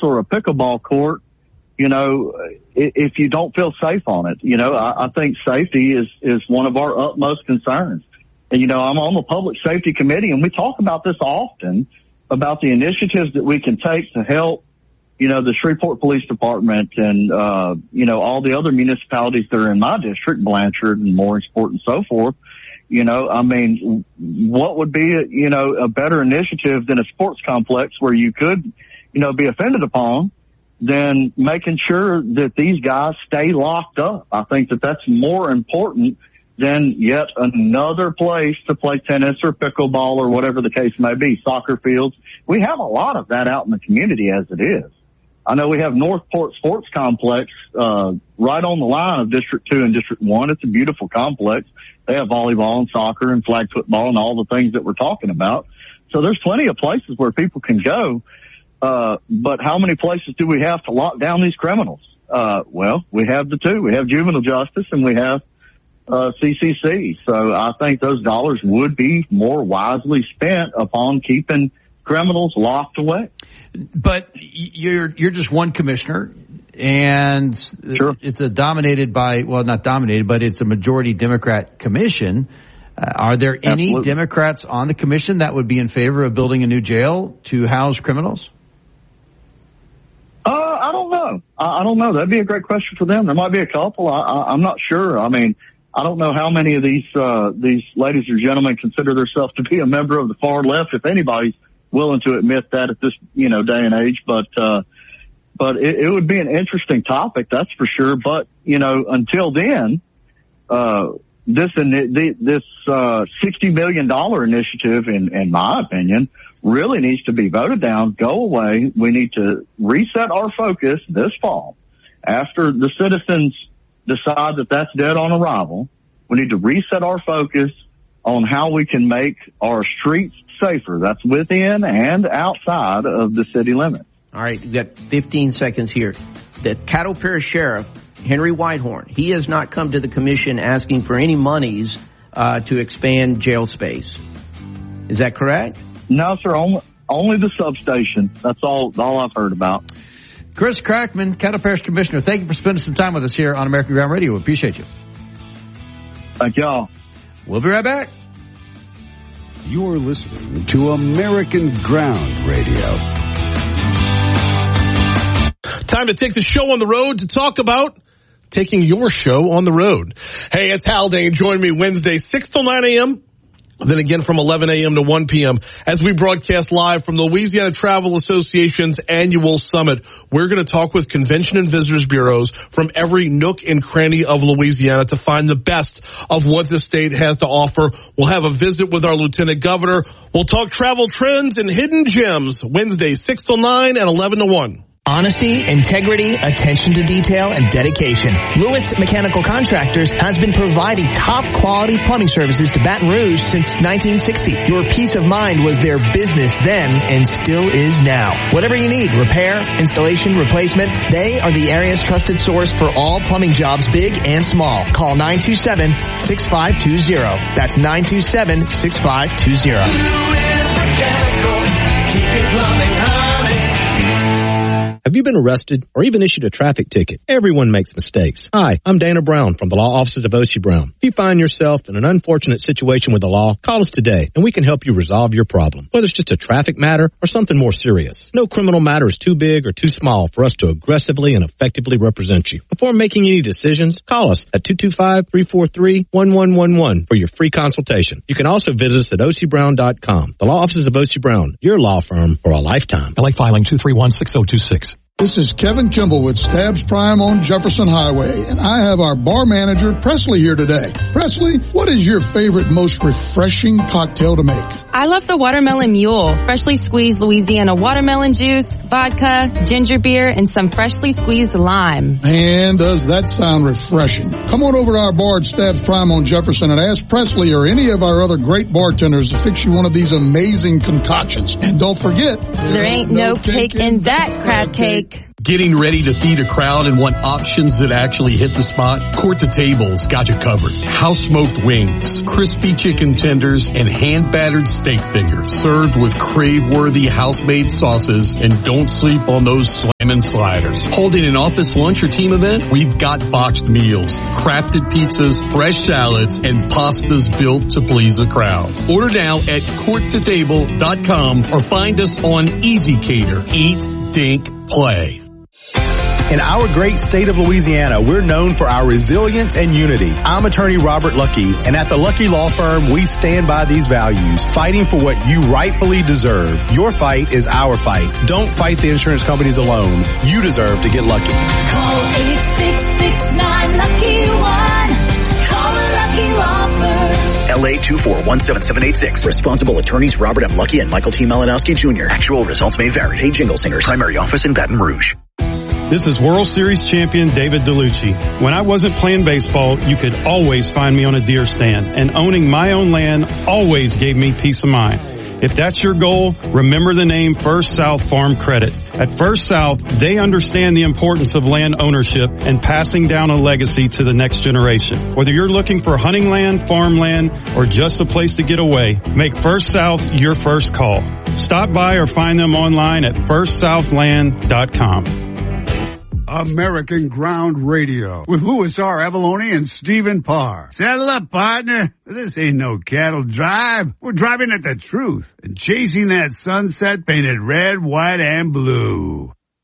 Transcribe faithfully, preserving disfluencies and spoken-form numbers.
or a pickleball court, you know, if you don't feel safe on it. You know, I, I think safety is, is one of our utmost concerns. And, you know, I'm on the public safety committee, and we talk about this often, about the initiatives that we can take to help, you know, the Shreveport Police Department and, uh, you know, all the other municipalities that are in my district, Blanchard and Mooringsport and so forth. You know, I mean, what would be, a, you know, a better initiative than a sports complex where you could, you know, be offended upon than making sure that these guys stay locked up? I think that that's more important than yet another place to play tennis or pickleball or whatever the case may be, soccer fields. We have a lot of that out in the community as it is. I know we have Northport Sports Complex uh right on the line of District two and District one. It's a beautiful complex. They have volleyball and soccer and flag football and all the things that we're talking about. So there's plenty of places where people can go. Uh but how many places do we have to lock down these criminals? Uh well, we have the two. We have juvenile justice and we have uh C C C. So I think those dollars would be more wisely spent upon keeping criminals locked away. But you're you're just one commissioner, and sure. It's a dominated by, well, not dominated, but it's a majority Democrat commission. Uh, are there any Absolutely. Democrats on the commission that would be in favor of building a new jail to house criminals? Uh, I don't know. I, I don't know. That'd be a great question for them. There might be a couple. I, I, I'm not sure. I mean, I don't know how many of these uh these ladies or gentlemen consider themselves to be a member of the far left, if anybody's willing to admit that at this, you know, day and age. But, uh, but it, it would be an interesting topic, that's for sure. But, you know, until then, uh, this, this, uh, sixty million dollars initiative, in, in my opinion, really needs to be voted down, go away. We need to reset our focus this fall. After the citizens decide that that's dead on arrival, we need to reset our focus on how we can make our streets safer. That's within and outside of the city limits. All right, we've got fifteen seconds here. The Caddo Parish Sheriff, Henry Whitehorn, he has not come to the commission asking for any monies uh, to expand jail space. Is that correct? No, sir. Only, only the substation. That's all, all I've heard about. Chris Crackman, Caddo Parish Commissioner, thank you for spending some time with us here on American Ground Radio. We appreciate you. Thank y'all. We'll be right back. You're listening to American Ground Radio. Time to take the show on the road to talk about taking your show on the road. Hey, it's Haldane. Join me Wednesday, six till nine a.m., then again from eleven a.m. to one p.m. as we broadcast live from the Louisiana Travel Association's annual summit. We're going to talk with convention and visitors bureaus from every nook and cranny of Louisiana to find the best of what the state has to offer. We'll have a visit with our lieutenant governor. We'll talk travel trends and hidden gems Wednesday, six till nine and eleven to one. Honesty, integrity, attention to detail, and dedication. Lewis Mechanical Contractors has been providing top quality plumbing services to Baton Rouge since nineteen sixty. Your peace of mind was their business then and still is now. Whatever you need, repair, installation, replacement, they are the area's trusted source for all plumbing jobs, big and small. Call nine two seven, six five two zero. That's nine two seven, six five two zero. Lewis Mechanical, keeping plumbing honey. Have you been arrested or even issued a traffic ticket? Everyone makes mistakes. Hi, I'm Dana Brown from the law offices of Oshie Brown. If you find yourself in an unfortunate situation with the law, call us today and we can help you resolve your problem, whether it's just a traffic matter or something more serious. No criminal matter is too big or too small for us to aggressively and effectively represent you. Before making any decisions, call us at two two five, three four three, one one one one for your free consultation. You can also visit us at O C Brown dot com. The law offices of Oshie Brown, your law firm for a lifetime. L A filing two three one, six zero two six. This is Kevin Kimball with Stabs Prime on Jefferson Highway, and I have our bar manager, Presley, here today. Presley, what is your favorite, most refreshing cocktail to make? I love the Watermelon Mule. Freshly squeezed Louisiana watermelon juice, vodka, ginger beer, and some freshly squeezed lime. And does that sound refreshing? Come on over to our bar at Stabs Prime on Jefferson and ask Presley or any of our other great bartenders to fix you one of these amazing concoctions. And don't forget, there ain't no cake in that crab cake. Getting ready to feed a crowd and want options that actually hit the spot? Court to Table's got you covered. House smoked wings, crispy chicken tenders, and hand battered steak fingers served with crave-worthy house-made sauces, and don't sleep on those slammin' sliders. Holding an office lunch or team event? We've got boxed meals, crafted pizzas, fresh salads, and pastas built to please a crowd. Order now at court to table dot com or find us on Easy Cater. Eat, dink, play. In our great state of Louisiana, we're known for our resilience and unity. I'm attorney Robert Lucky, and at the Lucky Law Firm, we stand by these values, fighting for what you rightfully deserve. Your fight is our fight. Don't fight the insurance companies alone. You deserve to get lucky. Call eight six six nine lucky one. Call the Lucky Law Firm. L A two four one seven seven eight six. Responsible attorneys Robert M. Lucky and Michael T. Malinowski Junior Actual results may vary. Hey, Jingle Singers. Primary office in Baton Rouge. This is World Series champion David DeLucci. When I wasn't playing baseball, you could always find me on a deer stand, and owning my own land always gave me peace of mind. If that's your goal, remember the name First South Farm Credit. At First South, they understand the importance of land ownership and passing down a legacy to the next generation. Whether you're looking for hunting land, farmland, or just a place to get away, make First South your first call. Stop by or find them online at first southland dot com. American Ground Radio with Louis R. Avalone and Stephen Parr. Saddle up, partner. This ain't no cattle drive. We're driving at the truth and chasing that sunset painted red, white, and blue.